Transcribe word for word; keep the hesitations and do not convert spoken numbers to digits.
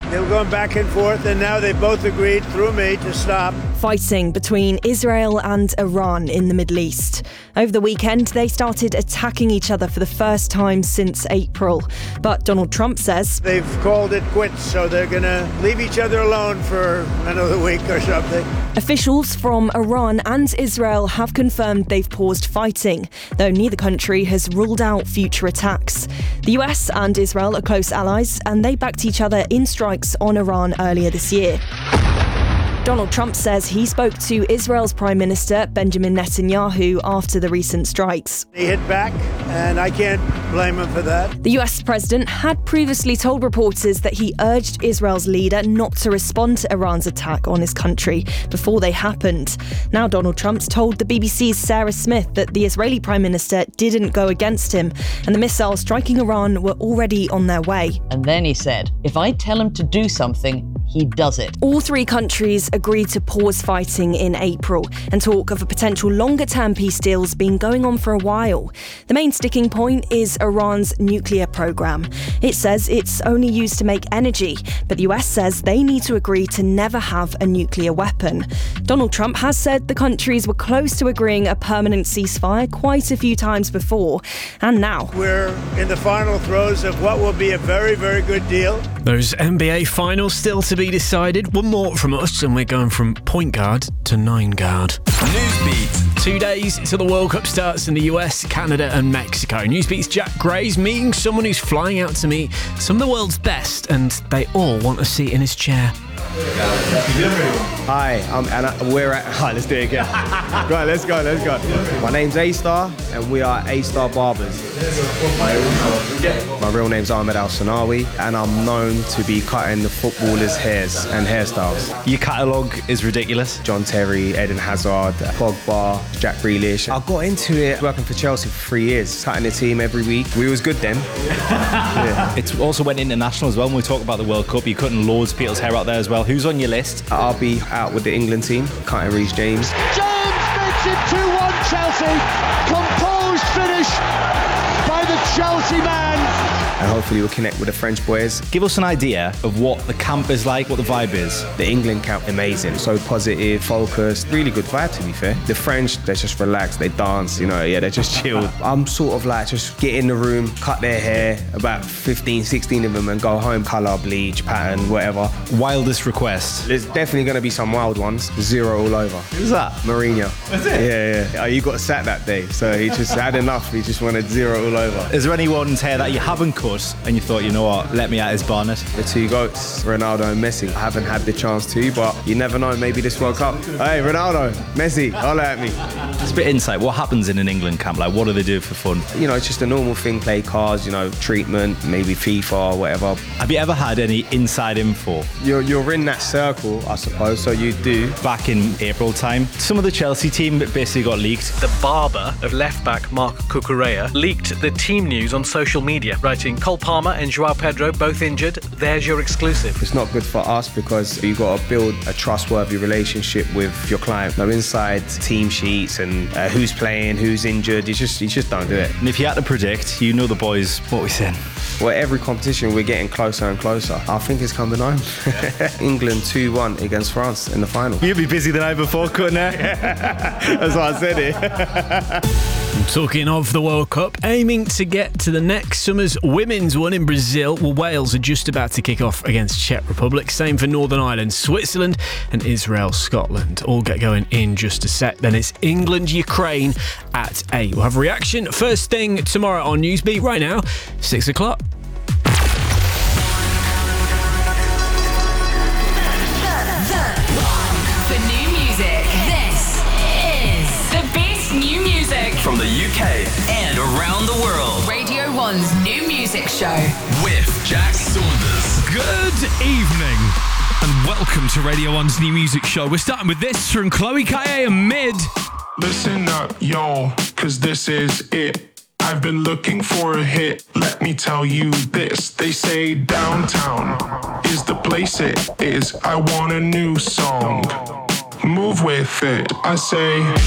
They were going back and forth, and now they both agreed, through me, to stop. Fighting between Israel and Iran in the Middle East. Over the weekend, they started attacking each other for the first time since April. But Donald Trump says they've called it quits, so they're going to leave each other alone for another week or something. Officials from Iran and Israel have confirmed they've paused fighting, though neither country has ruled out future attacks. The U S and Israel are close allies, and they backed each other in strikes on Iran earlier this year. Donald Trump says he spoke to Israel's Prime Minister Benjamin Netanyahu after the recent strikes. He hit back, and I can't blame him for that. The U S president had previously told reporters that he urged Israel's leader not to respond to Iran's attack on his country before they happened. Now Donald Trump's told the B B C's Sarah Smith that the Israeli Prime Minister didn't go against him, and the missiles striking Iran were already on their way. And then he said, if I tell him to do something, he does it. All three countries agreed to pause fighting in April, and talk of a potential longer-term peace deal's been going on for a while. The main sticking point is Iran's nuclear program. It says it's only used to make energy, but the U S says they need to agree to never have a nuclear weapon. Donald Trump has said the countries were close to agreeing a permanent ceasefire quite a few times before, and now we're in the final throes of what will be a very, very good deal. Those N B A finals still to be decided. One more from us, and we're going from point guard to nine guard. Newsbeat. Two days till the World Cup starts in the U S, Canada and Mexico. Newsbeat's Jack Gray's meeting someone who's flying out to meet some of the world's best, and they all want a seat in his chair. Hi, I'm Anna. We're at. Hi, let's do it again. Right, let's go, let's go. My name's A-Star, and we are A-Star Barbers. My real name's Ahmed Al-Sanawi, and I'm known to be cutting the footballers' hairs and hairstyles. Your catalogue is ridiculous. John Terry, Eden Hazard, Pogba, Jack Grealish. I got into it working for Chelsea for three years, cutting the team every week. We was good then. Yeah. It also went international as well. When we talk about the World Cup, you're cutting loads of people's hair out there as well. Who's on your list? I'll be out with the England team, cutting Reece James. James makes it two one Chelsea. Composed finish by the Chelsea man. And hopefully we'll connect with the French boys. Give us an idea of what the camp is like, what the vibe is. The England camp, amazing. So positive, focused, really good vibe to be fair. The French, they're just relaxed, they dance, you know, yeah, they're just chilled. I'm sort of like, just get in the room, cut their hair, about fifteen, sixteen of them, and go home, colour, bleach, pattern, whatever. Wildest request? There's definitely going to be some wild ones. Zero all over. Who's that? Mourinho. That's it? Yeah, yeah. Oh, he got sacked that day, so he just had enough. He just wanted zero all over. Is there anyone's hair that you haven't cut and you thought, you know what, let me at his bonnet? The two goats, Ronaldo and Messi. I haven't had the chance to, but you never know, maybe this World Cup. Hey, Ronaldo, Messi, holla at me. Just a bit of insight, what happens in an England camp? Like, what do they do for fun? You know, it's just a normal thing, play cards, you know, treatment, maybe FIFA or whatever. Have you ever had any inside info? You're, you're in that circle, I suppose, so you do. Back in April time, some of the Chelsea team basically got leaked. The barber of left-back Marc Cucurella leaked the team news on social media, writing, Cole Palmer and Joao Pedro both injured, there's your exclusive. It's not good for us because you've got to build a trustworthy relationship with your client. No inside team sheets and uh, who's playing, who's injured, you just, you just don't do it. And if you had to predict, you know the boys, what we saying? Well, every competition we're getting closer and closer. I think it's coming home. England two one against France in the final. You'll be busy the night before cutting hair. That's why I said it. Talking of the World Cup, aiming to get to the next summer's women's one in Brazil. Well, Wales are just about to kick off against Czech Republic. Same for Northern Ireland, Switzerland and Israel, Scotland. All get going in just a sec. Then it's England, Ukraine at eight. We'll have a reaction first thing tomorrow on Newsbeat. Right now, six o'clock. From the U K and around the world. Radio one's new music show. With Jack Saunders. Good evening and welcome to Radio one's new music show. We're starting with this from Chloe Kaye and Mid. Listen up, y'all, cause this is it. I've been looking for a hit. Let me tell you this. They say downtown is the place it is. I want a new song. Move with it. I say...